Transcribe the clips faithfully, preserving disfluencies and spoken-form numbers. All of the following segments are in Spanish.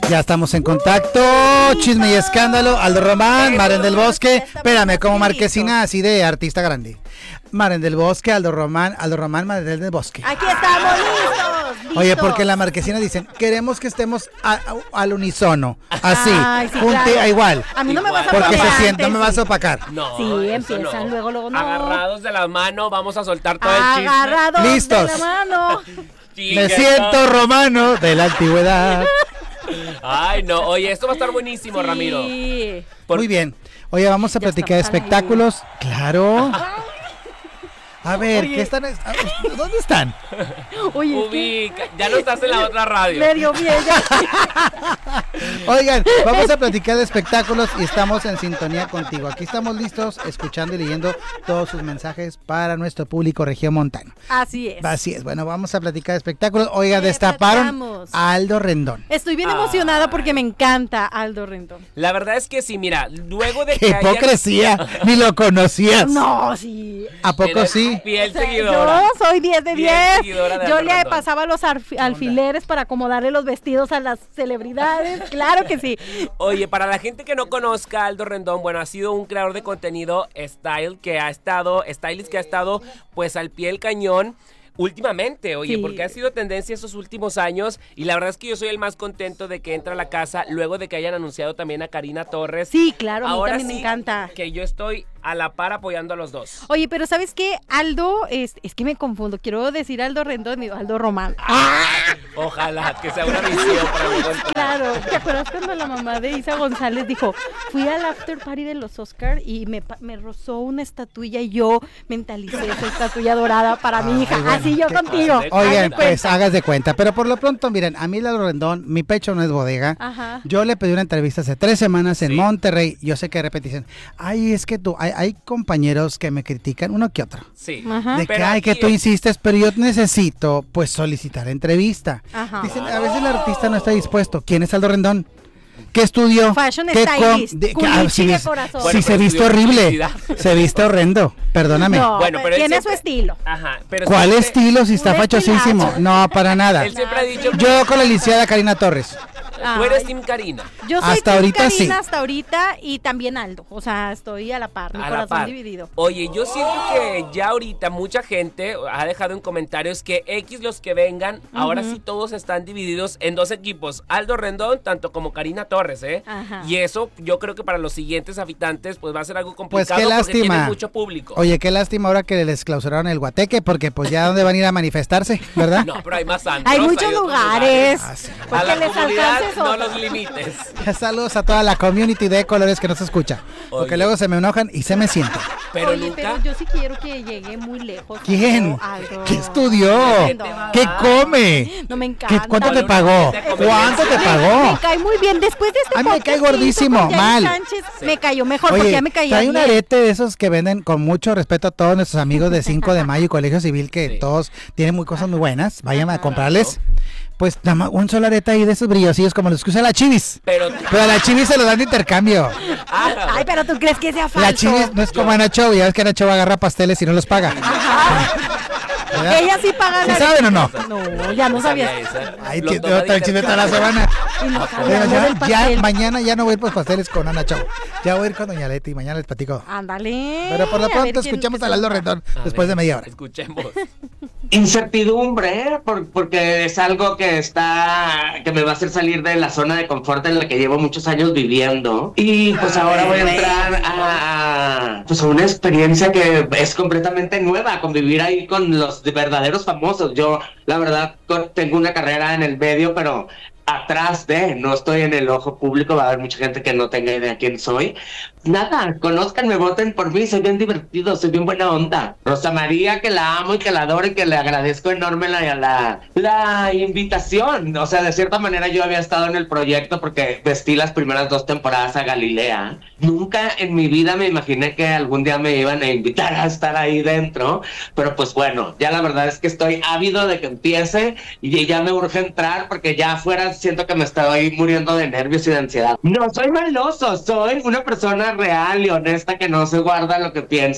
Ya estamos en contacto. Chisme y escándalo. Aldo Román, Maren del Bosque. Espérame, como marquesina así de artista grande. Maren del Bosque, Aldo Román, Aldo Román, Maren del Bosque. Aquí estamos listos. listos. Oye, porque en la marquesina dicen, queremos que estemos a, a, al unísono. Así, Ay, sí, junte, claro. igual. A mí no me Igual. vas a Porque se opacar, sienta, no me sí. vas a opacar. No, Sí, eso empiezan, no. luego, luego no. Agarrados de la mano, vamos a soltar todo el chisme. Agarrados Listos. de la mano. Me siento romano de la antigüedad. Ay, no, oye, esto va a estar buenísimo, Sí. Ramiro. Por- Muy bien. Oye, vamos a Ya platicar de estamos al espectáculos. Claro. A ver, Oye. ¿qué están? ¿Dónde están? Oye, es que Ubica, ya no estás en la otra radio. me dio miedo. Oigan, vamos a platicar de espectáculos y estamos en sintonía contigo. Aquí estamos listos, escuchando y leyendo todos sus mensajes para nuestro público regiomontano. Así es. Así es, bueno, vamos a platicar de espectáculos. Oiga, ¿Qué destaparon platicamos? a Aldo Rendón. Estoy bien emocionada porque me encanta Aldo Rendón. La verdad es que sí, mira, luego de ¡Qué que haya- hipocresía! Ni lo conocías. No, sí. ¿A poco Eres sí? Fiel O sea, seguidora. yo soy diez de Fiel diez. seguidora de Yo Aldo le Rendón. pasaba los arfi- alfileres para acomodarle los vestidos a las celebridades. Claro que sí. Oye, para la gente que no conozca a Aldo Rendón, bueno, ha sido un creador de contenido style que ha estado, stylist que ha estado pues al pie del cañón últimamente, oye, Sí. porque ha sido tendencia estos últimos años y la verdad es que yo soy el más contento de que entra a la casa luego de que hayan anunciado también a Karina Torres. Sí, claro, a mí Ahora también me sí encanta. que yo estoy a la par apoyando a los dos. Oye, pero ¿sabes qué? Aldo, es, es que me confundo. Quiero decir Aldo Rendón y Aldo Román. Ojalá que sea una visión para luego entrar. Claro, ¿te acuerdas cuando la mamá de Isa González dijo, fui al after party de los Oscar y me, pa- me rozó una estatuilla y yo mentalicé esa estatuilla dorada para mi hija? Ay, bueno, Así yo qué- contigo. Haz de Oigan, cuenta. pues hagas de cuenta. Pero por lo pronto, miren, a mí Aldo Rendón, mi pecho no es bodega. Ajá. Yo le pedí una entrevista hace tres semanas en Sí. Monterrey. Yo sé que de repente dicen, ay, es que tú, hay, hay compañeros que me critican, uno que otro. Sí. Ajá. De que, Pero ay, que aquí tú es- insistes, pero yo necesito, pues, solicitar entrevista. Ajá. Dicen, a veces el artista no está dispuesto. ¿Quién es Aldo Rendón? ¿Qué estudió? Fashion ¿Qué stylist, de- culichi sí, de vis- corazón. sí, Bueno, se pero viste estudió horrible. publicidad. Se viste horrendo. Perdóname. No, Bueno, pero él tiene siempre- su estilo. Ajá, pero ¿Cuál siempre- estilo si está Un fachosísimo? estilazo. No, para nada. Él siempre ha dicho que Yo con la licenciada Karina Torres. tú eres Ay. Team Karina. Yo soy Hasta Team ahorita Karina sí. hasta ahorita y también Aldo. O sea, estoy a la par, mi A la corazón par. dividido. Oye, yo siento que ya ahorita mucha gente ha dejado en comentarios que X los que vengan, ahora sí todos están divididos en dos equipos. Aldo Rendón, tanto como Karina Torres, ¿eh? Ajá. Y eso yo creo que para los siguientes habitantes pues va a ser algo Pues complicado qué porque lástima. tienen mucho público. Oye, qué lástima ahora que les clausuraron el Guateque, porque pues ya dónde van a ir a manifestarse, ¿verdad? No, pero hay más antros. Hay muchos otros lugares. Ah, sí. A Porque la les comunidad alcances no otro. los limites. Saludos a toda la community de colores que nos escucha. Porque Oye. luego se me enojan y se me sienten. Pero Oye, nunca... pero yo sí quiero que llegue muy lejos. ¿Quién? Aldo. ¿Qué estudió? Rendón. ¿Qué come? No me ¿Qué, encanta. ¿Cuánto te Valor pagó? de conveniencia. ¿Cuánto te Me pagó? cae muy bien. Después de este A mí me podcast cae que hizo gordísimo, con Yair mal. Sánchez, me cayó mejor porque Oye, ya me caía trae un bien. arete de esos que venden con mucho respeto a todos nuestros amigos de cinco de mayo y Colegio Civil, que Sí. todos tienen muy cosas muy buenas. Vayan a Ajá. comprarles. Pues nada más un solo arete ahí de esos brillosillos como los que usa la Chivis. Pero... Pero a la Chivis se lo dan de intercambio. Ah, Ay, pero tú crees que sea falso. La Chivis no es como Ana Chau, ya ves que Ana Chau agarra pasteles y no los paga. ¿Verdad? Ella sí paga. ¿Sí la- saben o no? No, ya no sabía. esa. Ahí Lo te toma otra de chisme toda la intercambio. semana. Y no Ah, sabía Pero lo ya, del ya pastel. mañana ya no voy a ir por pasteles con Ana Chau. Ya voy a ir con Doña Leti y mañana les platico. Ándale. Pero por lo A ver pronto quién- escuchamos qué a Aldo se Rendón A después ver, de media hora. Escuchemos. Incertidumbre, ¿eh? Por- porque es algo que está, que me va a hacer salir de la zona de confort en la que llevo muchos años viviendo. Y pues ahora voy a entrar a, pues a una experiencia que es completamente nueva, convivir ahí con los verdaderos famosos. Yo, la verdad, con- tengo una carrera en el medio, pero atrás de, no estoy en el ojo público, va a haber mucha gente que no tenga idea quién soy. Nada, conózcanme, voten por mí, soy bien divertido, soy bien buena onda. Rosa María, que la amo y que la adoro y que le agradezco enorme la, la, la invitación. O sea, de cierta manera yo había estado en el proyecto porque vestí las primeras dos temporadas a Galilea. Nunca en mi vida me imaginé que algún día me iban a invitar a estar ahí dentro, pero pues bueno, ya la verdad es que estoy ávido de que empiece y ya me urge entrar porque ya afuera siento que me estoy muriendo de nervios y de ansiedad. No soy maloso, soy una persona real y honesta que no se guarda lo que piensa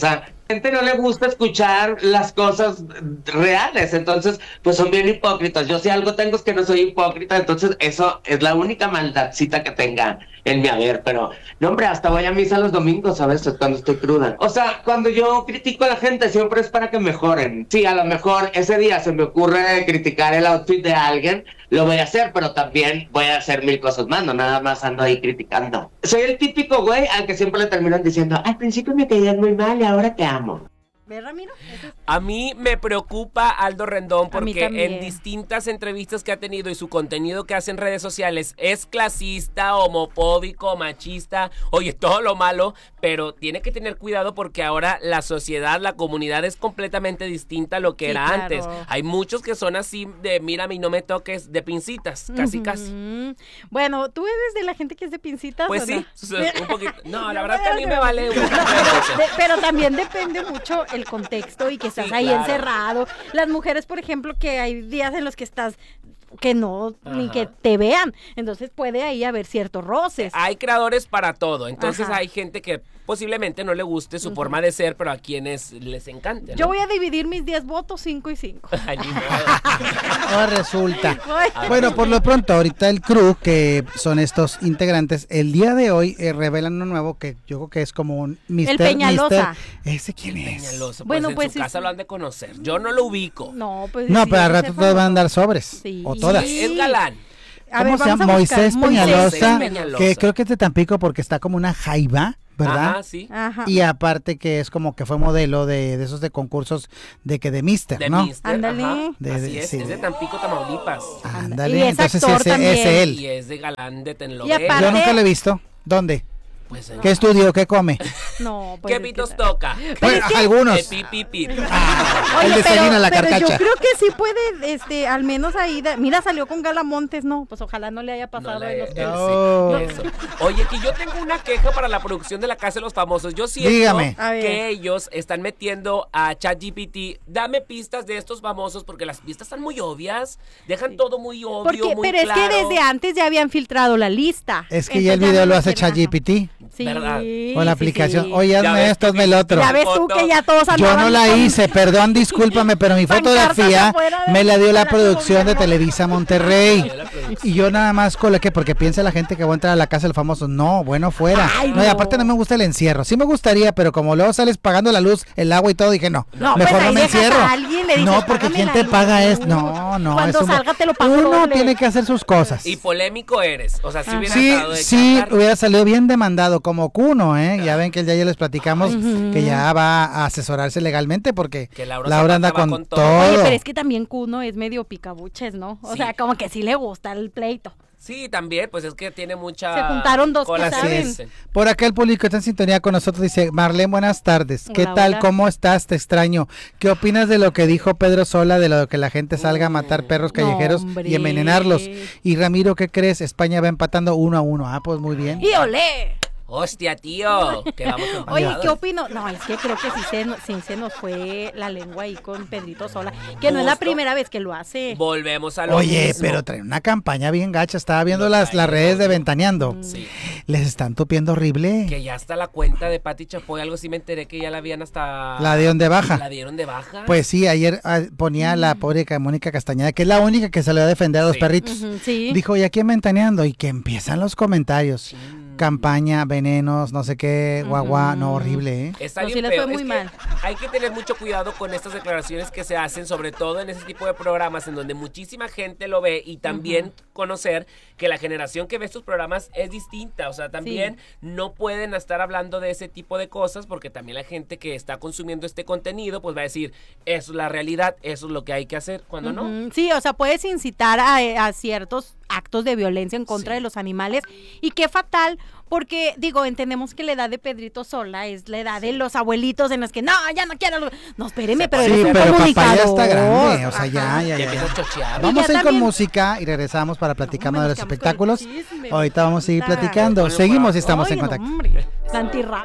gente no le gusta escuchar las cosas reales, entonces pues son bien hipócritas. Yo si algo tengo es que no soy hipócrita, entonces eso es la única maldadcita que tenga en mi haber, pero no, hombre, hasta voy a misa los domingos a veces cuando estoy cruda. O sea, cuando yo critico a la gente siempre es para que mejoren. Sí, a lo mejor ese día se me ocurre criticar el outfit de alguien, lo voy a hacer, pero también voy a hacer mil cosas más, no nada más ando ahí criticando. Soy el típico güey al que siempre le terminan diciendo, al principio me caías muy mal y ahora te amo. ¿Ves, Ramiro? Eso es- A mí me preocupa Aldo Rendón A mí porque también. en distintas entrevistas que ha tenido y su contenido que hace en redes sociales es clasista, homofóbico, machista, oye, todo lo malo, pero tiene que tener cuidado porque ahora la sociedad, la comunidad es completamente distinta a lo que Sí, era claro. antes. Hay muchos que son así de mírame y no me toques, de pincitas, casi Ujú. casi. Bueno, ¿tú eres de la gente que es de pincitas Pues o sí, no? un poquito. No, la Yo verdad que a mí creo me que- vale un No, poquito de eso. de- pero también depende mucho el contexto y que estás Sí, ahí claro. encerrado. Las mujeres, por ejemplo, que hay días en los que estás que no, ni Ajá. que te vean. Entonces puede ahí haber ciertos roces. Hay creadores para todo, entonces Ajá. hay gente que posiblemente no le guste su forma de ser, pero a quienes les encante, ¿no? Yo voy a dividir mis diez votos, cinco y cinco. Ay, ni modo. Ahora resulta. Ay. Bueno, por lo pronto, ahorita el crew, que son estos integrantes, el día de hoy eh, revelan uno nuevo que yo creo que es como un mister Peñalosa. mister ¿Ese quién es? Peñaloso, pues Bueno, en pues su es- casa lo han de conocer. Yo no lo ubico. No, pues No, sí, pero al ese rato todos van a famoso. dar sobres. Sí. O todas. Sí. Es galán. A ¿Cómo ver, se llama? vamos a buscar. Moisés Peñalosa, Peñalosa. que creo que es de Tampico porque está como una jaiba, ¿verdad? Ajá, sí. Ajá. Y aparte que es como que fue modelo de, de esos de concursos de que de Mister, De ¿no? Mister, Ándale. ajá. De- Así de- es, sí. es de Tampico, Tamaulipas. Ándale, Y es entonces actor ese también. es él. Y es de galán de Tenlo Y aparte- Yo nunca lo he visto. ¿Dónde? Pues, ¿en ¿Qué estudio? ¿Qué come? No, pues. ¿Qué es que- pitos toca? Bueno, El algunos. pi, pi, pi. Ah, el Oye, desayuno, la pero yo carcacha. creo que sí puede, este, al menos ahí, da- mira, salió con Gala Montes, no, pues ojalá no le haya pasado No en le- los eh, No. sí, eso. Oye, que yo tengo una queja para la producción de La Casa de los Famosos. Yo siento Dígame. A ver. que ellos están metiendo a ChatGPT. Dame pistas de estos famosos porque las pistas están muy obvias. Dejan todo muy obvio, Porque, muy pero claro. es que desde antes ya habían filtrado la lista. Es que ya el Entonces video no lo hace quieren, ajá. ChatGPT. Sí, ¿Verdad? O la sí, aplicación. sí. Oye, Ya hazme ves esto, tú hazme el que- otro. Ya ves tú Foto. que ya todos Yo andaban no la con- hice, perdón, discúlpame, pero mi Pancartas fotografía afuera de- me la dio de la la producción de gobierno. Televisa Monterrey. Y yo nada más coloqué, porque piensa la gente que voy a entrar a la casa del famoso. No, bueno, fuera. Ay, no, y no. aparte no me gusta el encierro. Sí me gustaría, pero como luego sales pagando la luz, el agua y todo, dije no, No, mejor pues no ahí me dejas encierro. a alguien, le dices, no, porque "Págame ¿quién la te luz". paga esto? No, no. Cuando es un- salga te lo pago Uno doble. tiene que hacer sus cosas. Y polémico eres. O sea, si Ajá. hubiera Sí, estado de sí, cantar. hubiera salido bien demandado como Cuno, ¿eh? Ya ven que el día ya les platicamos que ya va a asesorarse legalmente porque Que Laura Laura anda Zapata va con, con todo. todo. Oye, pero es que también Kuno es medio picabuches, ¿no? O Sí. sea, como que sí le gusta el pleito. Sí, también, pues es que tiene mucha... Se juntaron dos que cola, Así saben. es. Por acá el público está en sintonía con nosotros. Dice, Marlene, buenas tardes. ¿Qué Hola, tal? hola. ¿Cómo estás? Te extraño. ¿Qué opinas de lo que dijo Pedro Sola de lo de que la gente salga a matar perros No, callejeros hombre. y envenenarlos? Y Ramiro, ¿qué crees? España va empatando uno a uno. Ah, pues muy bien. ¡Y olé! Hostia, tío, que vamos Oye, empatados. ¿qué opino? No, es que creo que sí se, no- sí se nos fue la lengua ahí con Pedrito Sola, que no es la Justo. primera vez que lo hace. Volvemos a lo Oye, mismo. pero trae una campaña bien gacha. Estaba viendo Lo las, trae, las redes de oye. Ventaneando. Sí. Les están tupiendo horrible. Que ya está la cuenta de Pati Chapoy, algo así me enteré que ya la habían hasta... La dieron de baja. La dieron de baja. Pues sí, ayer ah, ponía la pobre Ca- Mónica Castañeda, que es la única que salió a defender a los Sí. perritos. Ujú, sí. Dijo, y aquí en Ventaneando, y que empiezan los comentarios. Mm. Campaña, venenos, no sé qué, guagua, no, horrible, ¿eh? Está No, bien sí les feo. fue muy Es que mal. hay que tener mucho cuidado con estas declaraciones que se hacen, sobre todo en ese tipo de programas en donde muchísima gente lo ve y también conocer que la generación que ve estos programas es distinta. O sea, también no pueden estar hablando de ese tipo de cosas porque también la gente que está consumiendo este contenido pues va a decir, eso es la realidad, eso es lo que hay que hacer, cuando no. Ujú, sí, o sea, puedes incitar a, a ciertos actos de violencia en contra Sí. de los animales y qué fatal, porque digo, entendemos que la edad de Pedrito Sola es la edad de los abuelitos en los que no, ya no quiero, no, espéreme, pero Sí, eres un pero papá comunicador. ya está grande, o sea, ya, Ajá. ya, Y ya. empieza a ya. chochear. Vamos ya a ir con también- música y regresamos para platicar No, más de nos los quedamos espectáculos. con el chisme, Ahorita vamos a ir puta. platicando. Con el Seguimos y corazón. estamos Ay, en no, contacto. hombre, la antirrap.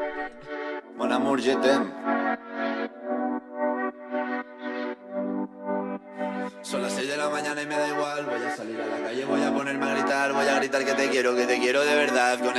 Mon amour, je t'aime. Son las seis de la mañana y me da igual. Voy a salir a la calle, voy a ponerme a gritar. Voy a gritar que te quiero, que te quiero de verdad. Con